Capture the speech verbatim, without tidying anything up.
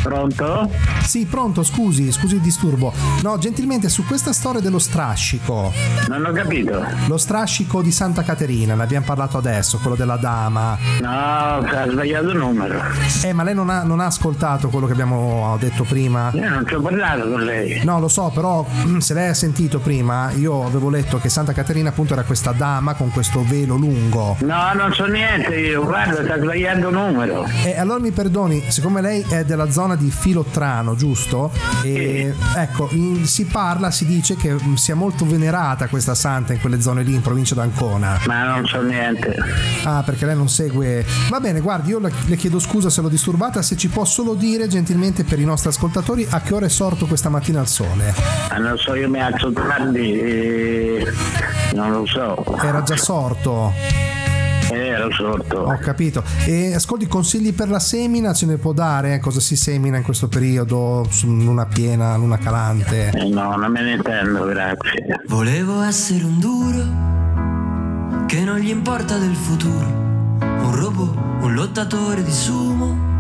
Pronto? Sì, pronto, scusi, scusi il disturbo. No, gentilmente su questa storia dello strascico. Non ho capito. Lo strascico di Santa Caterina, ne abbiamo parlato adesso, quello della dama. No, ha sbagliato il numero. Eh, ma lei non ha, non ha ascoltato quello che abbiamo detto prima? Io non ci ho parlato con lei. No, lo so, però se lei ha sentito prima, io avevo letto che Santa Caterina appunto era questa dama con questo velo lungo. No, non so niente io, guarda, sta sbagliando il numero. E allora mi perdoni, siccome lei è della zona di Filottrano, giusto? E Sì. ecco, in- si parla, si dice che mh, sia molto venerata questa santa in quelle zone lì, in provincia d'Ancona. Ma non so niente. Ah, perché lei non segue. Va bene, guardi, io le le chiedo scusa se l'ho disturbata, se ci può solo dire gentilmente per i nostri ascoltatori a che ora è sorto questa mattina il sole. Ma non so, io mi alzo tardi e... non lo so. Era già sorto. Eh, ero sorto. Ho capito. E ascolti, consigli per la semina ce ne può dare? Cosa si semina in questo periodo? Su luna piena, luna calante? Eh, no, non me ne intendo, grazie. Volevo essere un duro che non gli importa del futuro, un robot, un lottatore di sumo